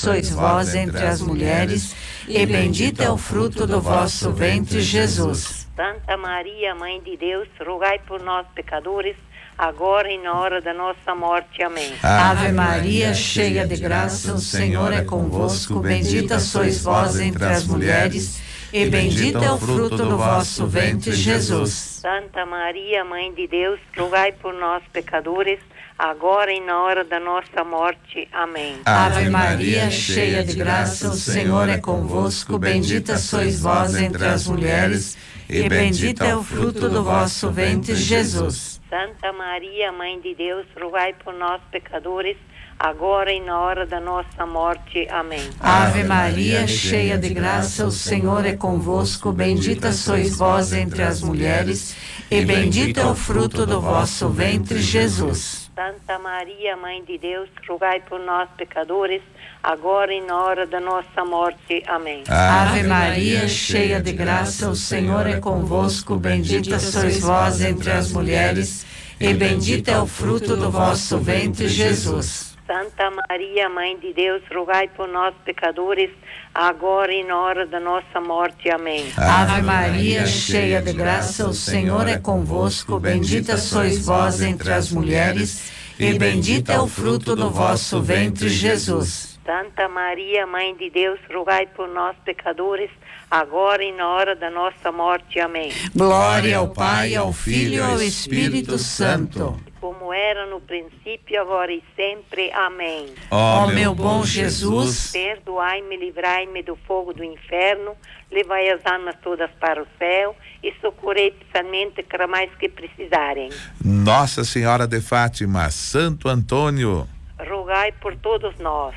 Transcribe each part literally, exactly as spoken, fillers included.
sois vós entre as mulheres, e bendito é o fruto do vosso ventre, Jesus. Santa Maria, Mãe de Deus, rogai por nós, pecadores, agora e na hora da nossa morte. Amém. Ave Maria, cheia de graça, o Senhor é convosco, bendita sois vós entre as mulheres, e bendito é o fruto do vosso ventre, Jesus. Santa Maria, Mãe de Deus, rogai por nós, pecadores, agora e na hora da nossa morte. Amém. Ave Maria, cheia de graça, o Senhor é convosco, bendita sois vós entre as mulheres, e bendito é o fruto do vosso ventre, Jesus. Santa Maria, Mãe de Deus, rogai por nós, pecadores, agora e na hora da nossa morte. Amém. Ave Maria, cheia de graça, o Senhor é convosco, bendita sois vós entre as mulheres, e bendito é o fruto do vosso ventre, Jesus. Santa Maria, Mãe de Deus, rogai por nós, pecadores, agora e na hora da nossa morte. Amém. Ave Maria, cheia de graça, o Senhor é convosco, bendita sois vós entre as mulheres, e bendito é o fruto do vosso ventre, Jesus. Santa Maria, Mãe de Deus, rogai por nós, pecadores, agora e na hora da nossa morte. Amém. Ave Maria, cheia de graça, o Senhor é convosco, bendita sois vós entre as mulheres, e bendito é o fruto do vosso ventre, Jesus. Santa Maria, Mãe de Deus, rogai por nós, pecadores, agora e na hora da nossa morte. Amém. Glória ao Pai, ao Filho e ao Espírito Santo, como era no princípio, agora e sempre. Amém. Ó meu bom Jesus, perdoai-me, livrai-me do fogo do inferno, levai as almas todas para o céu e socorrei especialmente que mais que precisarem. Nossa Senhora de Fátima, Santo Antônio, rogai por todos nós.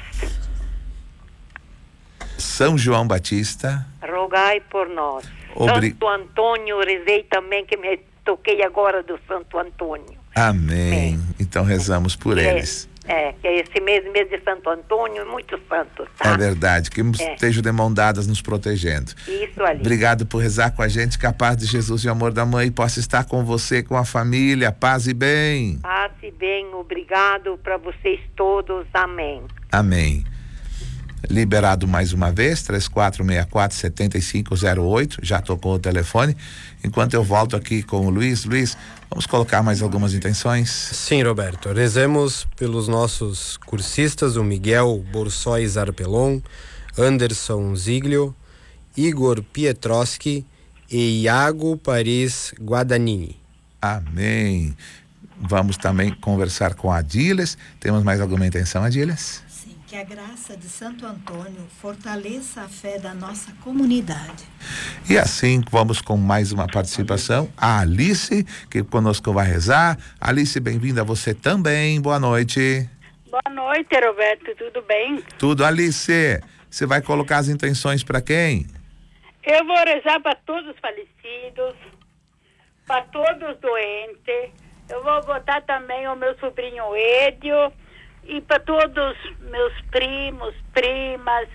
São João Batista, rogai por nós. Obri... Santo Antônio, rezei também, que me toquei agora do Santo Antônio. Amém. É. Então rezamos por é, eles. É, que é esse mês, mês de Santo Antônio, muitos santos, tá? É verdade, que é. estejam de mão dadas nos protegendo. Isso ali. Obrigado por rezar com a gente, que a paz de Jesus e o amor da mãe possa estar com você, com a família, paz e bem. Paz e bem, obrigado para vocês todos, amém. Amém. Liberado mais uma vez, três quatro seis quatro, sete cinco zero oito, já tocou o telefone. Enquanto eu volto aqui com o Luiz, Luiz, vamos colocar mais algumas intenções? Sim, Roberto, rezemos pelos nossos cursistas, o Miguel Borsóis Arpelon, Anderson Ziglio, Igor Pietrowski e Iago Paris Guadagnini. Amém. Vamos também conversar com a Adiles. Temos mais alguma intenção, Adiles? Que a graça de Santo Antônio fortaleça a fé da nossa comunidade. E assim vamos com mais uma participação, a Alice, que conosco vai rezar. Alice, bem-vinda a você também, boa noite. Boa noite, Roberto, tudo bem? Tudo, Alice. Você vai colocar as intenções para quem? Eu vou rezar para todos os falecidos, para todos os doentes. Eu vou botar também o meu sobrinho Edio, e para todos meus primos, primas,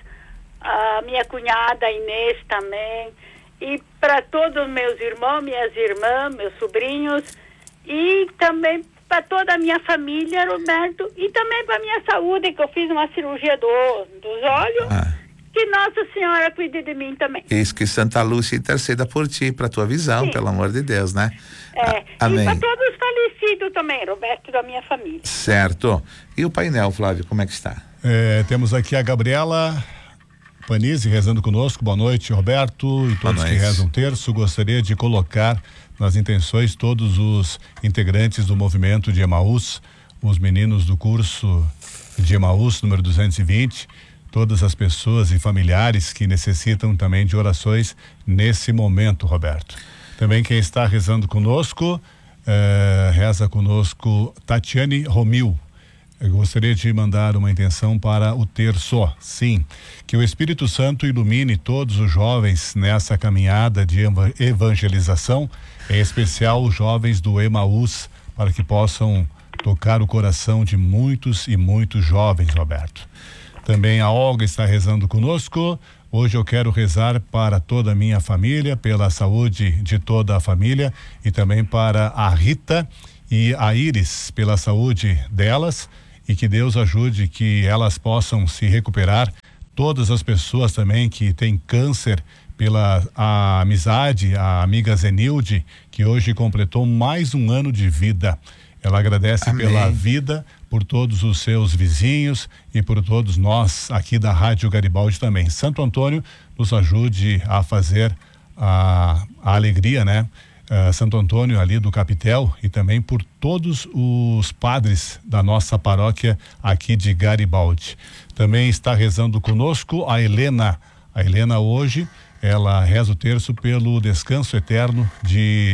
a minha cunhada Inês também, e para todos meus irmãos, minhas irmãs, meus sobrinhos, e também para toda a minha família, Roberto, e também para minha saúde, que eu fiz uma cirurgia do, dos olhos, ah. que Nossa Senhora cuide de mim também. Isso, que Santa Lúcia interceda por ti, para tua visão, Sim. pelo amor de Deus, né? É, ah, e para todos os falecidos também, Roberto, da minha família. Certo. E o painel, Flávio, como é que está? É, temos aqui a Gabriela Panizzi rezando conosco. Boa noite, Roberto, e todos que rezam terço. Gostaria de colocar nas intenções todos os integrantes do movimento de Emaús, os meninos do curso de Emaús, número duzentos e vinte, todas as pessoas e familiares que necessitam também de orações nesse momento, Roberto. Também quem está rezando conosco, eh, reza conosco Tatiane Romil. Eu gostaria de mandar uma intenção para o terço. Sim, que o Espírito Santo ilumine todos os jovens nessa caminhada de evangelização, em especial os jovens do Emaús, para que possam tocar o coração de muitos e muitos jovens, Roberto. Também a Olga está rezando conosco. Hoje eu quero rezar para toda a minha família, pela saúde de toda a família, e também para a Rita e a Iris, pela saúde delas, e que Deus ajude que elas possam se recuperar todas as pessoas também que têm câncer, pela a amizade, a amiga Zenilde, que hoje completou mais um ano de vida. Ela agradece Amém. Pela vida, por todos os seus vizinhos e por todos nós aqui da Rádio Garibaldi também. Santo Antônio nos ajude a fazer a, a alegria, né? Uh, Santo Antônio ali do Capitel e também por todos os padres da nossa paróquia aqui de Garibaldi. Também está rezando conosco a Helena. A Helena hoje, ela reza o terço pelo descanso eterno de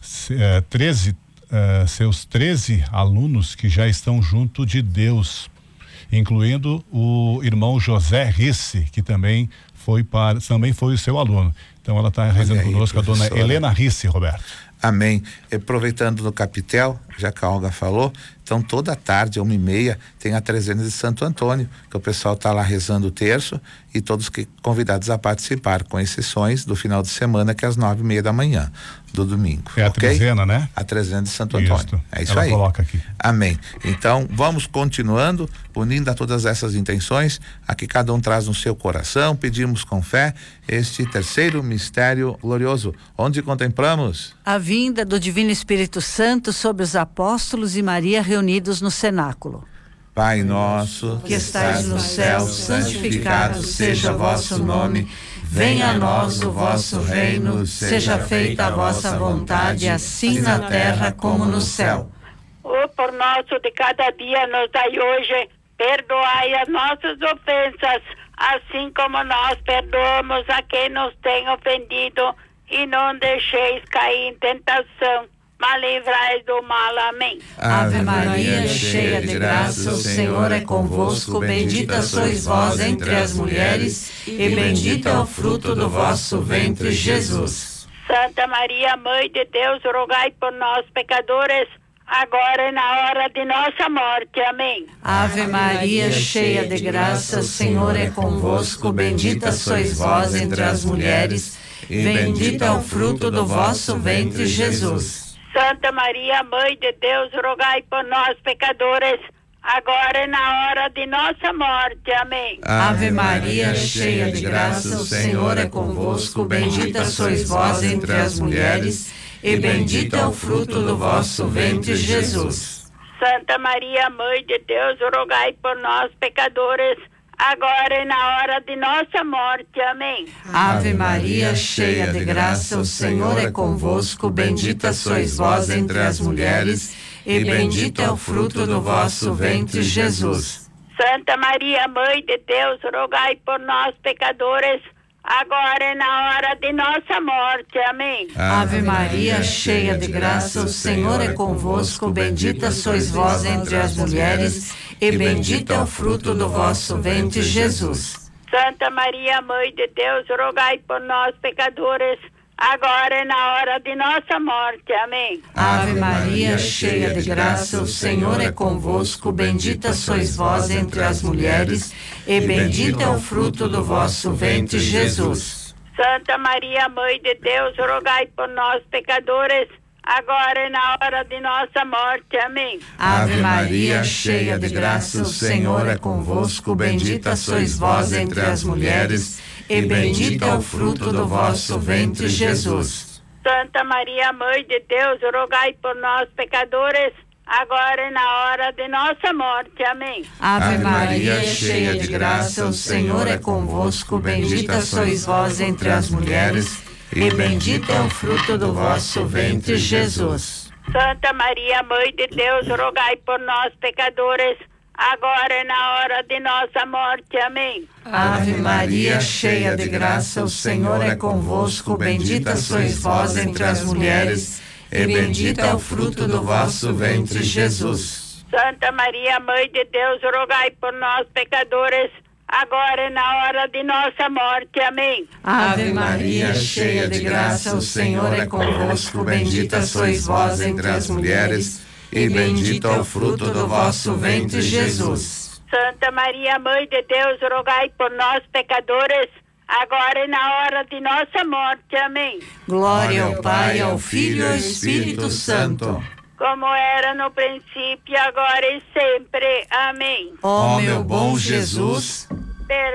uh, treze, uh, seus treze alunos que já estão junto de Deus, incluindo o irmão José Risse, que também foi para, também foi o seu aluno. Então ela está rezando aí, conosco, professora. A dona Helena Risse, Roberto. Amém. E aproveitando no Capitel, já que a Olga falou, então toda tarde, uma e meia, tem a trezena de Santo Antônio, que o pessoal está lá rezando o terço e todos que convidados a participar, com exceções do final de semana, que é às nove e meia da manhã do domingo. É a okay? trezena, né? A trezena de Santo Antônio. Isso. É isso Ela aí. Coloca aqui. Amém. Então, vamos continuando, unindo a todas essas intenções, a que cada um traz no seu coração, pedimos com fé este terceiro mistério glorioso, onde contemplamos a vinda do Divino Espírito Santo sobre os apóstolos e Maria reunidos no cenáculo. Pai nosso, que estais no céu, santificado seja o vosso nome. Venha a nós o vosso reino, seja feita a vossa vontade, assim na terra como no céu. O pão nosso de cada dia nos dai hoje, perdoai as nossas ofensas, assim como nós perdoamos a quem nos tem ofendido, e não deixeis cair em tentação, mas livrai do mal. Amém. Ave Maria, cheia de graça, o Senhor é convosco, bendita sois vós entre as mulheres, e bendito é o fruto do vosso ventre, Jesus. Santa Maria, Mãe de Deus, rogai por nós, pecadores, agora e na hora de nossa morte. Amém. Ave Maria, cheia de graça, o Senhor é convosco, bendita sois vós entre as mulheres, e bendito é o fruto do vosso ventre, Jesus. Santa Maria, Mãe de Deus, rogai por nós, pecadores, agora e na hora de nossa morte. Amém. Ave Maria, cheia de graça, o Senhor é convosco, bendita sois vós entre as mulheres, e bendito é o fruto do vosso ventre, Jesus. Santa Maria, Mãe de Deus, rogai por nós, pecadores, agora e na hora de nossa morte. Amém. Ave Maria, cheia de graça, o Senhor é convosco, bendita sois vós entre as mulheres, e bendito é o fruto do vosso ventre, Jesus. Santa Maria, Mãe de Deus, rogai por nós, pecadores, agora e na hora de nossa morte. Amém. Ave Maria, cheia de graça, o Senhor é convosco, bendita sois vós entre as mulheres, e bendito é o fruto do vosso ventre, Jesus. Santa Maria, Mãe de Deus, rogai por nós, pecadores, agora e na hora de nossa morte. Amém. Ave Maria, cheia de graça, o Senhor é convosco, bendita sois vós entre as mulheres, e bendito é o fruto do vosso ventre, Jesus. Santa Maria, Mãe de Deus, rogai por nós, pecadores, agora e na hora de nossa morte. Amém. Ave Maria, cheia de graça, o Senhor é convosco, bendita sois vós entre as mulheres, e bendito é o fruto do vosso ventre, Jesus. Santa Maria, Mãe de Deus, rogai por nós, pecadores, agora e na hora de nossa morte. Amém. Ave Maria, cheia de graça, o Senhor é convosco, bendita sois vós entre as mulheres, e bendito é o fruto do vosso ventre, Jesus. Santa Maria, Mãe de Deus, rogai por nós, pecadores, agora e na hora de nossa morte. Amém. Ave Maria, cheia de graça, o Senhor é convosco, bendita sois vós entre as mulheres, e bendito é o fruto do vosso ventre, Jesus. Santa Maria, Mãe de Deus, rogai por nós, pecadores, agora e na hora de nossa morte. Amém. Ave Maria, cheia de graça, o Senhor é convosco, bendita sois vós entre as mulheres, e bendito é o fruto do vosso ventre, Jesus. Santa Maria, Mãe de Deus, rogai por nós, pecadores, agora e na hora de nossa morte. Amém. Glória ao Pai, ao Filho e ao Espírito Santo, como era no princípio, agora e sempre. Amém. Ó meu bom Jesus, perdoai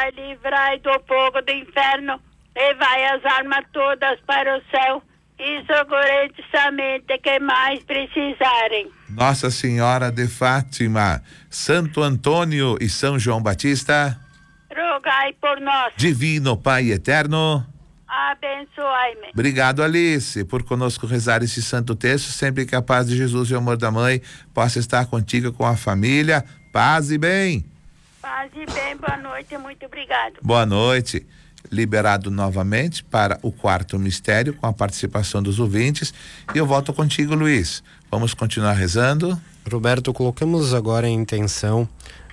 salvai, livrai do fogo do inferno, levai as almas todas para o céu e socorrei somente quem mais precisarem. Nossa Senhora de Fátima, Santo Antônio e São João Batista, rogai por nós. Divino Pai Eterno, abençoai-me. Obrigado, Alice, por conosco rezar esse santo texto, sempre que a paz de Jesus e o amor da mãe possa estar contigo, com a família. Paz e bem. Paz e bem, boa noite, muito obrigado. Boa noite. Liberado novamente para o quarto mistério, com a participação dos ouvintes, e eu volto contigo, Luiz. Vamos continuar rezando. Roberto, colocamos agora em intenção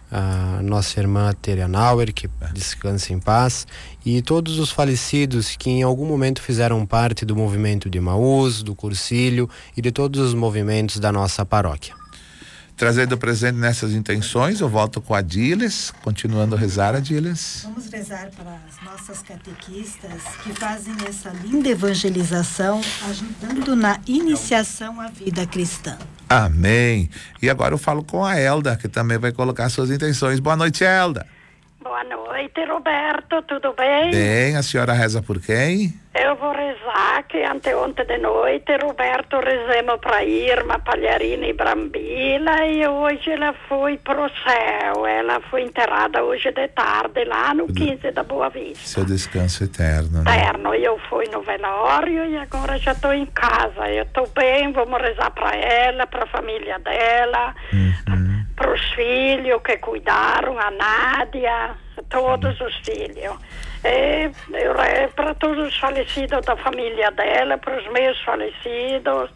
a nossa irmã Tere Nauer, que descanse em paz, e todos os falecidos que em algum momento fizeram parte do movimento de Emaús, do Cursilho e de todos os movimentos da nossa paróquia. Trazendo presente nessas intenções, eu volto com a Diles, continuando a rezar, a Diles. Vamos rezar para as nossas catequistas que fazem essa linda evangelização, ajudando na iniciação à vida cristã. Amém. E agora eu falo com a Elda, que também vai colocar suas intenções. Boa noite, Elda. Boa noite, Roberto, tudo bem? Bem, a senhora reza por quem? Eu vou rezar que anteontem de noite, Roberto, rezemos para Irma Pagliarini Brambila, e hoje ela foi pro céu. Ela foi enterrada hoje de tarde, lá no quinze da Boa Vista. Seu descanso eterno, né? Eterno. Eu fui no velório e agora já estou em casa. Eu estou bem, vamos rezar para ela, para a família dela, uhum. para os filhos que cuidaram, a Nádia, todos os filhos. É, é para todos os falecidos da família dela, para os meus falecidos,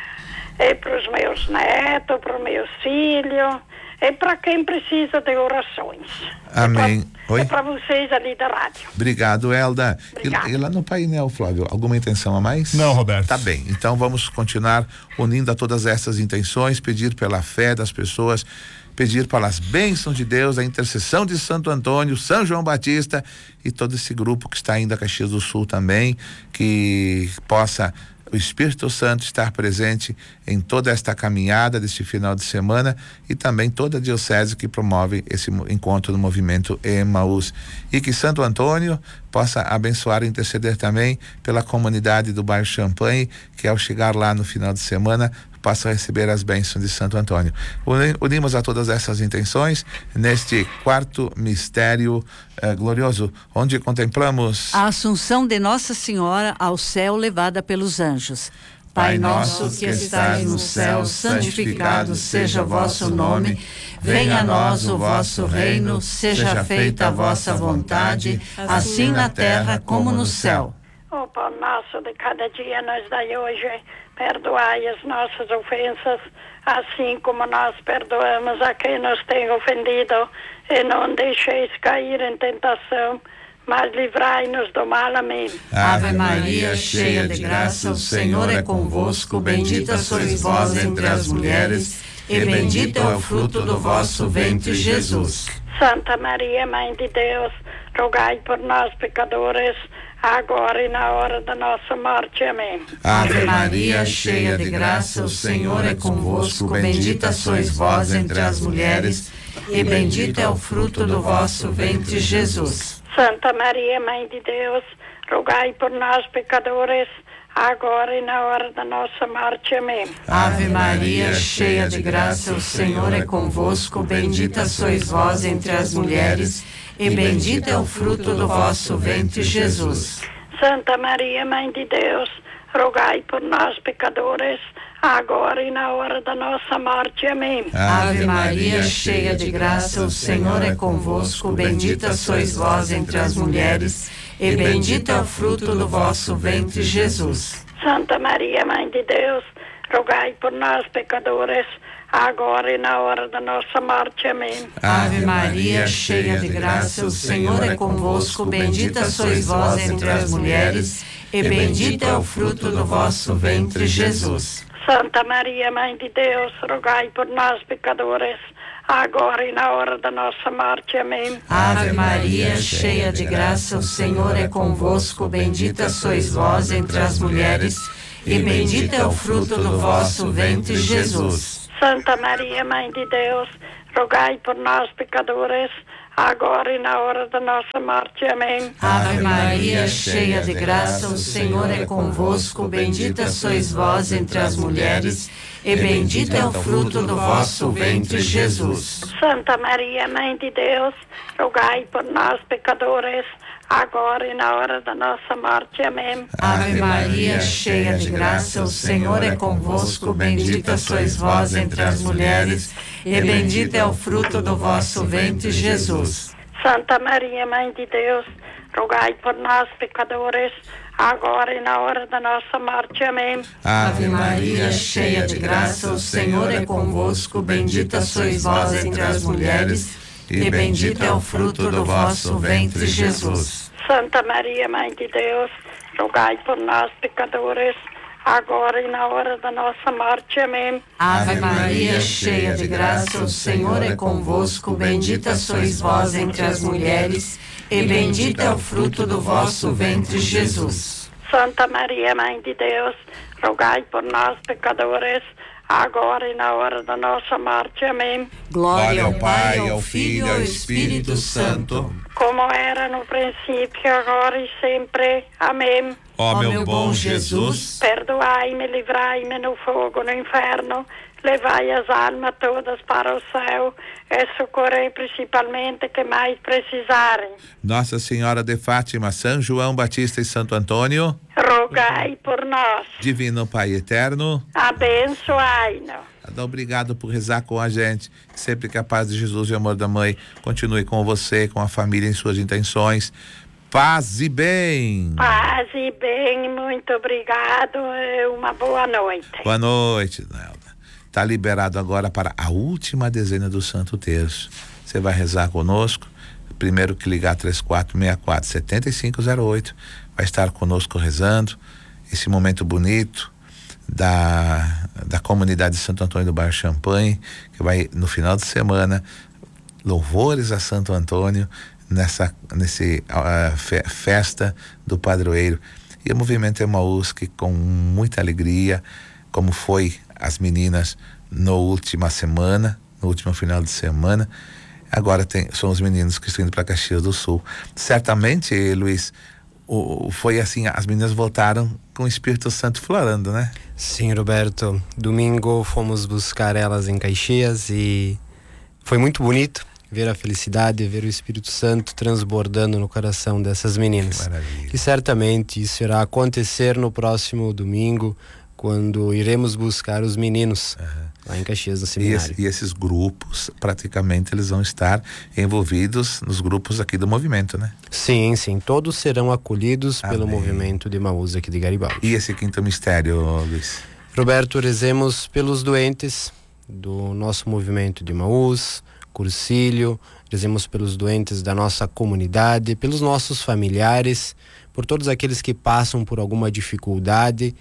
é para os meus netos, para os meus filhos, é para quem precisa de orações. Amém. É para vocês ali da rádio. Obrigado, Elda. Obrigado. E, e lá no painel, Flávio, alguma intenção a mais? Não, Roberto. Tá bem, então vamos continuar unindo a todas essas intenções, pedir pela fé das pessoas, pedir pelas bênçãos de Deus, a intercessão de Santo Antônio, São João Batista e todo esse grupo que está indo a Caxias do Sul também, que possa o Espírito Santo estar presente em toda esta caminhada deste final de semana, e também toda a diocese que promove esse encontro do movimento Emaús, e que Santo Antônio possa abençoar e interceder também pela comunidade do bairro Champanhe, que ao chegar lá no final de semana possa receber as bênçãos de Santo Antônio. Unimos a todas essas intenções neste quarto mistério eh, glorioso, onde contemplamos a Assunção de Nossa Senhora ao céu, levada pelos anjos. Pai nosso que estais no céu, santificado seja o vosso nome. Venha a nós o vosso reino, seja feita a vossa vontade, assim na terra como no céu. O pão nosso de cada dia nos dai hoje, perdoai as nossas ofensas, assim como nós perdoamos a quem nos tem ofendido, e não deixeis cair em tentação, mas livrai-nos do mal. Amém. Ave Maria, cheia de graça, o Senhor é convosco, bendita sois vós entre as mulheres, e bendito é o fruto do vosso ventre, Jesus. Santa Maria, Mãe de Deus, rogai por nós, pecadores, agora e na hora da nossa morte. Amém. Ave Maria, cheia de graça, o Senhor é convosco, bendita sois vós entre as mulheres, e bendito é o fruto do vosso ventre, Jesus. Santa Maria, Mãe de Deus, rogai por nós, pecadores, agora e na hora da nossa morte. Amém. Ave Maria, cheia de graça, o Senhor é convosco, bendita sois vós entre as mulheres, e bendito é o fruto do vosso ventre, Jesus. Santa Maria, Mãe de Deus, rogai por nós, pecadores, agora e na hora da nossa morte. Amém. Ave Maria, cheia de graça, o Senhor é convosco, bendita sois vós entre as mulheres, e bendito é o fruto do vosso ventre, Jesus. Santa Maria, Mãe de Deus, rogai por nós, pecadores, agora e na hora da nossa morte. Amém. Ave Maria, cheia de graça, o Senhor é convosco, bendita sois vós entre as mulheres, e bendito é o fruto do vosso ventre, Jesus. Santa Maria, Mãe de Deus, rogai por nós, pecadores, agora e na hora da nossa morte. Amém. Ave Maria, cheia de graça, o Senhor é convosco, bendita sois vós entre as mulheres, e bendito é o fruto do vosso ventre, Jesus. Santa Maria, Mãe de Deus, rogai por nós, pecadores, agora e na hora da nossa morte. Amém. Ave Maria, cheia de graça, o Senhor é convosco, bendita sois vós entre as mulheres, e bendito é o fruto do vosso ventre, Jesus. Santa Maria, Mãe de Deus, rogai por nós, pecadores, agora e na hora da nossa morte. Amém. Ave Maria, cheia de graça, o Senhor é convosco, bendita sois vós entre as mulheres, e bendito é o fruto do vosso ventre, Jesus. Santa Maria, Mãe de Deus, rogai por nós, pecadores, agora e na hora da nossa morte. Amém. Ave Maria, cheia de graça, o Senhor é convosco, bendita sois vós entre as mulheres, e bendito é o fruto do vosso ventre, Jesus. Santa Maria, Mãe de Deus, rogai por nós, pecadores, agora e na hora da nossa morte. Amém. Ave Maria, cheia de graça, o Senhor é convosco, bendita sois vós entre as mulheres, e bendito é o fruto do vosso ventre, Jesus. Santa Maria, Mãe de Deus, rogai por nós, pecadores, agora e na hora da nossa morte. Amém. Glória ao Pai, ao Filho e ao Espírito Santo, como era no princípio, agora e sempre. Amém. Ó meu bom Jesus, perdoai-me, livrai-me no fogo, no inferno, levai as almas todas para o céu e socorrei principalmente que mais precisarem. Nossa Senhora de Fátima, São João Batista e Santo Antônio, rogai por nós. Divino Pai eterno, abençoai-nos. Obrigado por rezar com a gente. Sempre que a paz de Jesus e o amor da Mãe continue com você, com a família em suas intenções. Paz e bem. Paz e bem, muito obrigado e uma boa noite. Boa noite, Nelda. Tá liberado agora para a última dezena do Santo Terço. Você vai rezar conosco. Primeiro que ligar três quatro seis quatro, sete cinco zero oito, vai estar conosco rezando esse momento bonito da, da comunidade de Santo Antônio do Bairro Champanhe, que vai no final de semana, louvores a Santo Antônio nessa nesse uh, fe, festa do padroeiro. E o movimento Emaús, que com muita alegria, como foi as meninas na última semana, no último final de semana, agora tem, são os meninos que estão indo para Caxias do Sul. Certamente, Luiz, o, foi assim, as meninas voltaram com o Espírito Santo florando, né? Sim, Roberto. Domingo fomos buscar elas em Caxias e foi muito bonito ver a felicidade, ver o Espírito Santo transbordando no coração dessas meninas. Que maravilha. E certamente isso irá acontecer no próximo domingo, quando iremos buscar os meninos uhum. lá em Caxias, no seminário. E, esse, e esses grupos, praticamente, eles vão estar envolvidos nos grupos aqui do movimento, né? Sim, sim. Todos serão acolhidos Amém. Pelo movimento de Emaús aqui de Garibaldi. E esse quinto mistério, Luiz? Roberto, rezemos pelos doentes do nosso movimento de Emaús, Cursilho, rezemos pelos doentes da nossa comunidade, pelos nossos familiares, por todos aqueles que passam por alguma dificuldade,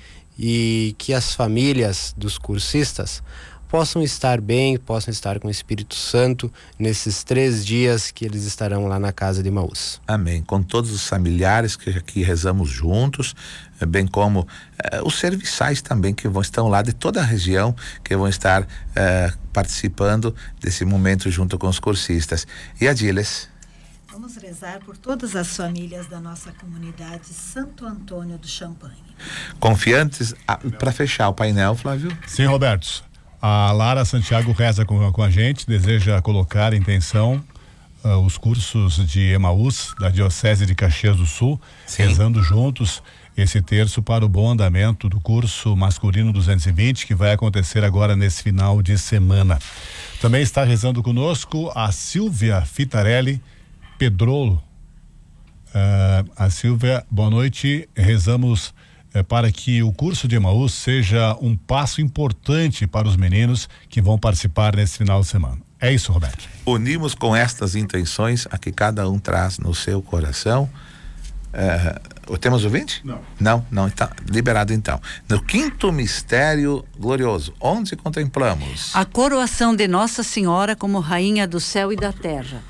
e que as famílias dos cursistas possam estar bem, possam estar com o Espírito Santo nesses três dias que eles estarão lá na casa de Emaús. Amém. Com todos os familiares que aqui rezamos juntos, bem como eh, os serviçais também que vão estão lá de toda a região, que vão estar eh, participando desse momento junto com os cursistas. E a Diles? Vamos rezar por todas as famílias da nossa comunidade Santo Antônio do Champanhe. Confiantes, ah, para fechar o painel, Flávio? Sim, Roberto. A Lara Santiago reza com, com a gente, deseja colocar em intenção uh, os cursos de Emaús da Diocese de Caxias do Sul, Sim. rezando juntos esse terço para o bom andamento do curso masculino duzentos e vinte, que vai acontecer agora nesse final de semana. Também está rezando conosco a Silvia Fitarelli Pedrolo. Uh, a Silvia, boa noite. Rezamos uh, para que o curso de Emaús seja um passo importante para os meninos que vão participar nesse final de semana. É isso, Roberto. Unimos com estas intenções a que cada um traz no seu coração. Uh, temos ouvinte? Não. Não, não, está liberado então. No quinto mistério glorioso, onde contemplamos a coroação de Nossa Senhora como Rainha do céu e da terra.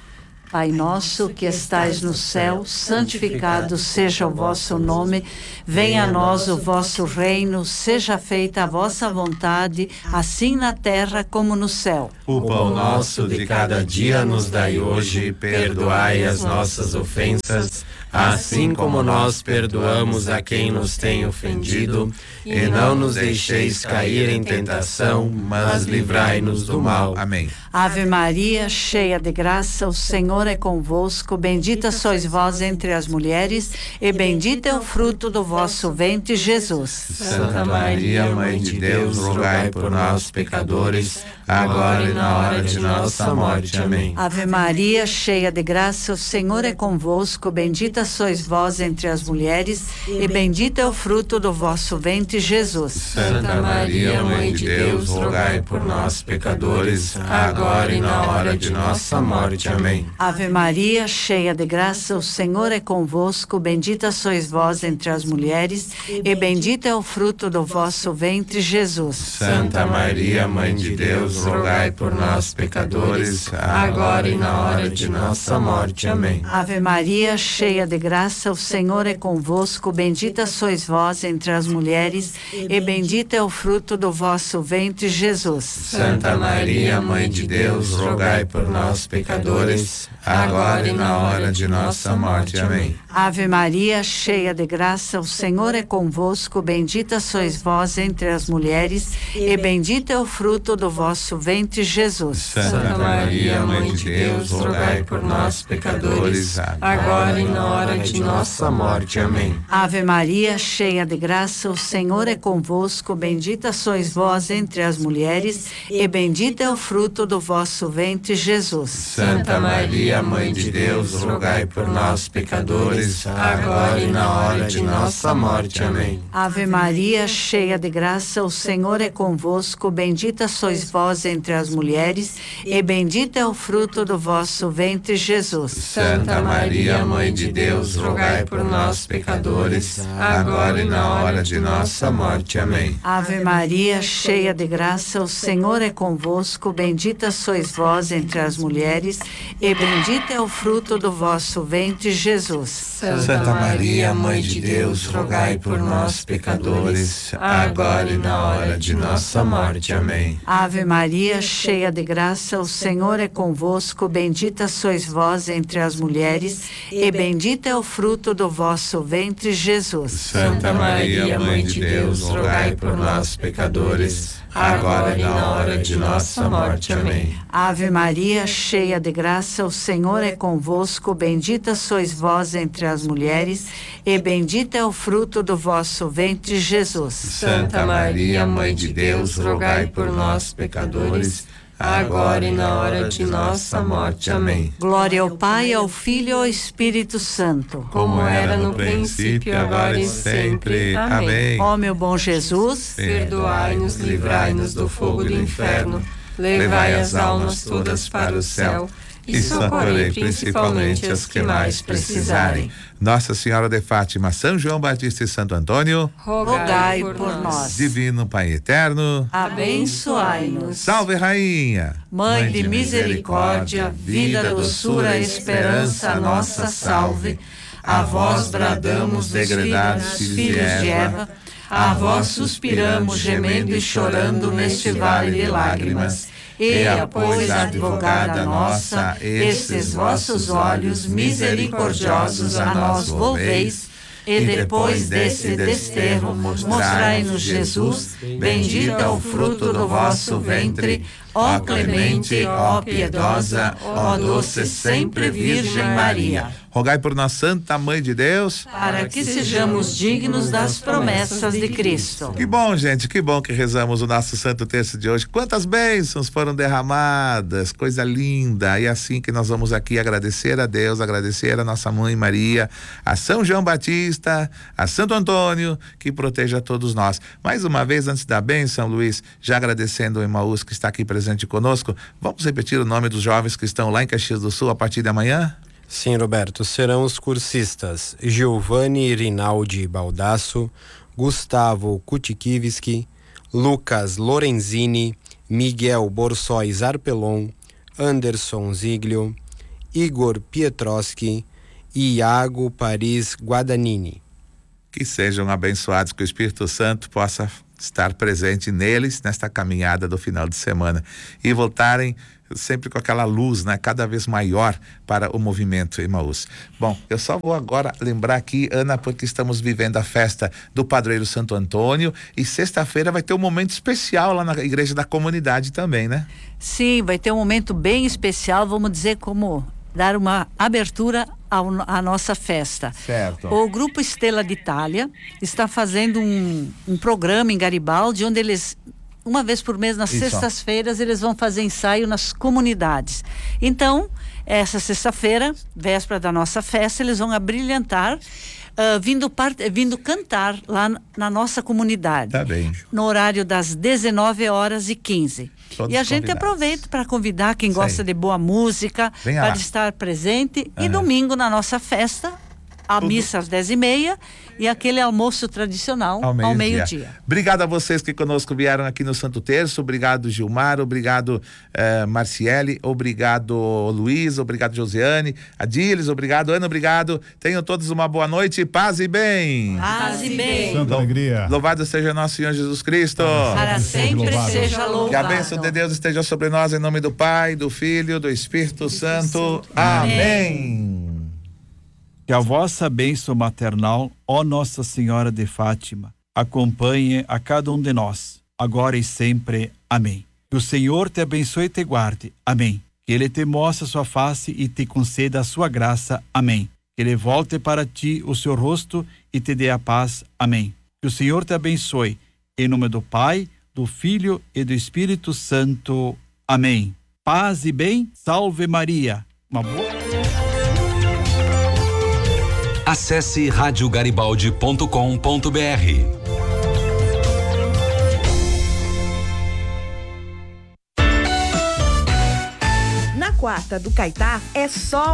Pai nosso que estais no céu, santificado seja o vosso nome. Venha a nós o vosso reino, seja feita a vossa vontade, assim na terra como no céu. O pão nosso de cada dia nos dai hoje, perdoai as nossas ofensas, assim como nós perdoamos a quem nos tem ofendido, e não nos deixeis cair em tentação, mas livrai-nos do mal. Amém. Ave Maria, cheia de graça, o Senhor é convosco, bendita sois vós entre as mulheres, e bendito é o fruto do vosso ventre, Jesus. Santa Maria, Mãe de Deus, rogai por nós, pecadores, agora e na hora de nossa morte. Amém. Ave Maria, cheia de graça, o Senhor é convosco, bendita sois vós entre as mulheres, e bendito é o fruto do vosso ventre, Jesus. Santa Maria, Mãe de Deus, rogai por nós, pecadores, agora e na hora de nossa morte. Amém. Ave Maria, cheia de graça, o Senhor é convosco, bendita sois vós entre as mulheres, e bendito é o fruto do vosso ventre, Jesus. Santa Maria, Mãe de Deus, rogai por nós, pecadores, agora e na hora de nossa morte. Amém. Ave Maria, cheia de graça, o Senhor é convosco, bendita sois vós entre as mulheres, e bendito é o fruto do vosso ventre, Jesus. Santa Maria, Mãe de Deus, rogai por nós, pecadores, agora e na hora de nossa morte. Amém. Ave Maria, cheia de graça, o Senhor é convosco, bendita sois vós entre as mulheres, e bendito é o fruto do vosso ventre, Jesus. Santa Maria, Mãe de Deus, rogai por nós, pecadores, agora e na hora de nossa morte. Amém. Ave Maria, cheia de graça, o Senhor é convosco, bendita sois vós entre as mulheres, e bendito é o fruto do vosso ventre, Jesus. Santa Maria, Mãe de Deus, rogai por nós, pecadores, agora e na hora de nossa morte. Amém. Ave Maria, cheia de graça, o Senhor é convosco, bendita sois vós entre as mulheres, e bendito é o fruto do vosso ventre, Jesus. Santa Maria, Mãe de Deus, rogai por nós, pecadores, agora e na hora de nossa morte. Amém. Ave Maria, cheia de graça, o Senhor é convosco, bendita sois vós entre as mulheres, e bendito é o fruto do vosso ventre, Jesus. Santa Maria, Mãe de Deus, rogai por nós, pecadores, agora e na hora de nossa morte. Amém. Ave Maria, cheia de graça, o Senhor é convosco, bendita sois vós entre as mulheres, e bendito é o fruto do vosso ventre, Jesus. Santa Maria, Mãe de Deus, rogai por nós, pecadores, agora e na hora de nossa morte. Amém. Ave Maria, cheia de graça, o Senhor é convosco, bendita sois vós entre as mulheres, e bendito é o fruto do vosso ventre, Jesus. Santa Maria, Mãe de Deus, rogai por nós, pecadores, agora e na hora de nossa morte. Amém. Glória ao Pai, ao Filho e ao Espírito Santo, como era no princípio, agora e sempre. Amém. Ó meu bom Jesus, perdoai-nos, livrai-nos do fogo do inferno, levai as almas todas para o céu e socorrei principalmente as que mais precisarem. Nossa Senhora de Fátima, São João Batista e Santo Antônio, rogai por nós. Divino Pai Eterno, abençoai-nos. Salve Rainha, Mãe de misericórdia, vida, doçura, esperança, nossa salve. A vós bradamos, degredados filhos de Eva, a vós suspiramos, gemendo e chorando neste vale de lágrimas. Eia, pois, advogada nossa, estes vossos olhos misericordiosos a nós volveis, e depois desse desterro mostrai-nos Jesus, bendito é o fruto do vosso ventre, ó clemente, ó piedosa, ó doce sempre Virgem Maria. Rogai por nós, Santa Mãe de Deus, para que sejamos dignos das promessas de Cristo. Que bom, gente, que bom que rezamos o nosso Santo Terço de hoje. Quantas bênçãos foram derramadas, coisa linda. E assim que nós vamos aqui agradecer a Deus, agradecer a nossa Mãe Maria, a São João Batista, a Santo Antônio, que proteja todos nós. Mais uma vez, antes da bênção, Luiz, já agradecendo o Emaús que está aqui presente conosco, vamos repetir o nome dos jovens que estão lá em Caxias do Sul a partir de amanhã? Sim, Roberto, serão os cursistas Giovanni Rinaldi Baldasso, Gustavo Kutikivski, Lucas Lorenzini, Miguel Borsóis Arpelon, Anderson Ziglio, Igor Pietrowski e Iago Paris Guadagnini. Que sejam abençoados, que o Espírito Santo possa estar presente neles nesta caminhada do final de semana e voltarem sempre com aquela luz, né, cada vez maior para o movimento Emaús. Bom, eu só vou agora lembrar aqui, Ana, porque estamos vivendo a festa do Padroeiro Santo Antônio e sexta-feira vai ter um momento especial lá na Igreja da Comunidade também, né? Sim, vai ter um momento bem especial, vamos dizer, como dar uma abertura ao, à nossa festa. Certo. O Grupo Estrela de Itália está fazendo um, um programa em Garibaldi, onde eles, uma vez por mês, nas sextas-feiras, eles vão fazer ensaio nas comunidades. Então, essa sexta-feira, véspera da nossa festa, eles vão abrilhantar, uh, vindo, part... vindo cantar lá na nossa comunidade. Tá bem. No horário das dezenove horas e quinze. Todos e a gente convidados. Aproveita para convidar quem Isso gosta aí. de boa música Venha para lá. estar presente. Aham. E domingo na nossa festa, a Tudo. missa às dez e meia e aquele almoço tradicional Ao meio-dia. meio-dia. Obrigado a vocês que conosco vieram aqui no Santo Terço. Obrigado, Gilmar. Obrigado, eh, Marciele. Obrigado, Luiz. Obrigado, Josiane. Adiles, obrigado. Ana, obrigado. Tenham todos uma boa noite. Paz e bem. Paz e bem. Santa alegria. Louvado seja nosso Senhor Jesus Cristo. Para sempre louvado. seja louvado. Que a bênção de Deus esteja sobre nós, em nome do Pai, do Filho, do Espírito Santo. Amém. Que a vossa bênção maternal, ó Nossa Senhora de Fátima, acompanhe a cada um de nós, agora e sempre. Amém. Que o Senhor te abençoe e te guarde. Amém. Que Ele te mostre a sua face e te conceda a sua graça. Amém. Que Ele volte para ti o seu rosto e te dê a paz. Amém. Que o Senhor te abençoe. Em nome do Pai, do Filho e do Espírito Santo. Amém. Paz e bem. Salve Maria. Uma boa... Acesse rádio garibaldi ponto com ponto br. Na quarta do Caetá é só